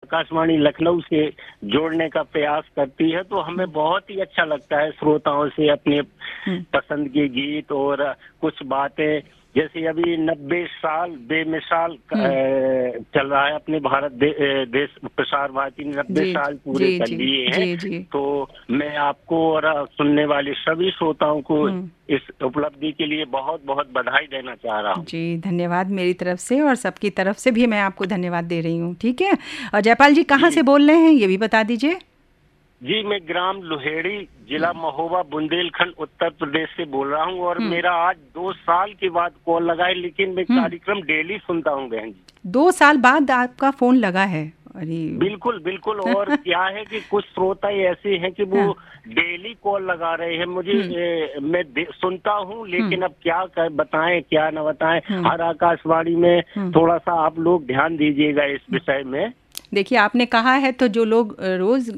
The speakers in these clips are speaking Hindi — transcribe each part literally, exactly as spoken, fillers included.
आकाशवाणी लखनऊ से जोड़ने का प्रयास करती है, तो हमें बहुत ही अच्छा लगता है श्रोताओं से अपने पसंद के गीत और कुछ बातें, जैसे अभी नब्बे साल बेमिसाल चल रहा है अपने भारत दे, देश प्रसार भारती ने नब्बे साल पूरे कर लिए हैं। तो मैं आपको और सुनने वाले सभी श्रोताओं को इस उपलब्धि के लिए बहुत बहुत बधाई देना चाह रहा हूँ। जी धन्यवाद मेरी तरफ से, और सबकी तरफ से भी मैं आपको धन्यवाद दे रही हूँ। ठीक है, और जयपाल जी कहाँ से बोल रहे हैं ये भी बता दीजिए। जी मैं ग्राम लुहेड़ी, जिला महोबा, बुंदेलखंड, उत्तर प्रदेश से बोल रहा हूँ। और मेरा आज दो साल के बाद कॉल लगा है, लेकिन मैं कार्यक्रम डेली सुनता हूँ बहन जी। दो साल बाद आपका फोन लगा है? अरे बिल्कुल बिल्कुल। और क्या है कि कुछ श्रोता ऐसे हैं कि वो डेली कॉल लगा रहे हैं मुझे, ए, मैं सुनता हूँ, लेकिन अब क्या कर बताएं क्या न बताएं। हर आकाशवाणी में थोड़ा सा आप लोग ध्यान दीजिएगा इस विषय में। देखिए आपने कहा है तो जो लोग रोज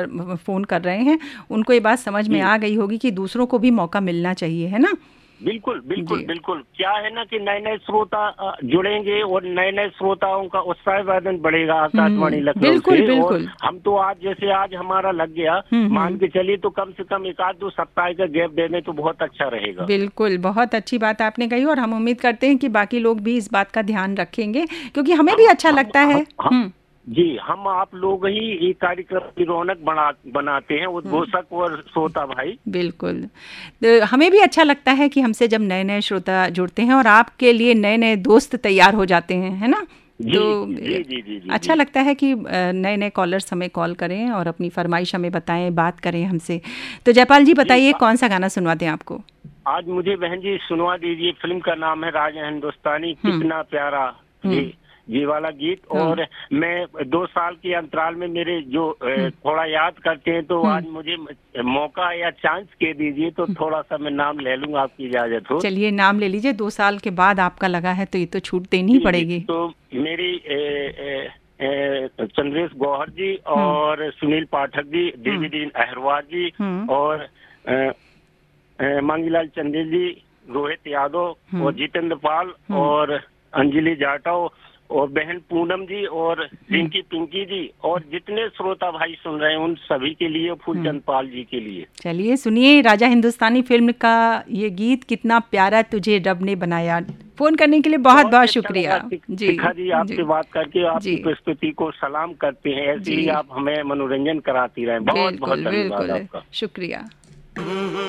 फोन कर रहे हैं उनको ये बात समझ में आ गई होगी कि दूसरों को भी मौका मिलना चाहिए, है ना? बिल्कुल बिल्कुल बिल्कुल। क्या है ना कि नए नए श्रोता जुड़ेंगे और नए नए श्रोताओं का उत्साहवर्धन बढ़ेगा आकाशवाणी लखनऊ से। बिल्कुल। और हम तो आज जैसे आज हमारा लग गया, मान के चलिए तो कम से कम एक आध दो सप्ताह का गैप देने तो बहुत अच्छा रहेगा। बिल्कुल, बहुत अच्छी बात आपने कही, और हम उम्मीद करते हैं कि बाकी लोग भी इस बात का ध्यान रखेंगे, क्योंकि हमें भी अच्छा लगता है। जी हम आप लोग ही ये कार्यक्रम की रौनक बना बनाते हैं, उद्घोषक और श्रोता भाई। बिल्कुल, तो हमें भी अच्छा लगता है कि हमसे जब नए नए श्रोता जुड़ते हैं और आपके लिए नए नए दोस्त तैयार हो जाते हैं, है ना? जी, तो जी, जी, जी, जी, अच्छा जी. लगता है कि नए नए कॉलर्स हमें कॉल करें और अपनी फरमाइश हमें बताएं, बात करें हमसे। तो जयपाल जी बताइए कौन सा गाना सुनवाते हैं आपको? आज मुझे बहन जी सुनवा दीजिए, फिल्म का नाम है राजा हिंदुस्तानी, कितना प्यारा ये ये वाला गीत। और मैं दो साल के अंतराल में मेरे जो थोड़ा याद करते हैं, तो आज मुझे मौका या चांस के दीजिए तो थोड़ा सा मैं नाम ले लूंगा, आपकी इजाजत हो? चलिए नाम ले लीजिए, दो साल के बाद आपका लगा है तो ये तो छूट देनी ही पड़ेगी। तो मेरी चंद्रेश गौहर जी और सुनील पाठक जी, देवीदीन अहरवार जी और मांगीलाल चंदेल जी, रोहित यादव और जितेंद्र पाल और अंजलि जाटव और बहन पूनम जी और रिंकी पिंकी जी, और जितने श्रोता भाई सुन रहे हैं उन सभी के लिए, फूलचंद पाल जी के लिए। चलिए सुनिए राजा हिंदुस्तानी फिल्म का ये गीत, कितना प्यारा तुझे रब ने बनाया। फोन करने के लिए बहुत बहुत, बहुत शुक्रिया जी। शिखा जी आपसे बात करके आपकी प्रस्तुति को सलाम करते हैं, ऐसे ही आप हमें मनोरंजन कराती रहें। बहुत बहुत धन्यवाद आपका, शुक्रिया।